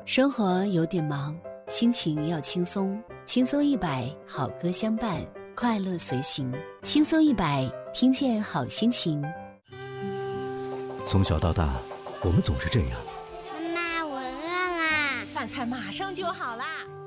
生活有点忙，心情要轻松，轻松100，好歌相伴，快乐随行。轻松100，听见好心情。 从小到大，我们总是这样。 妈妈，我饿啦， 饭菜马上就好啦。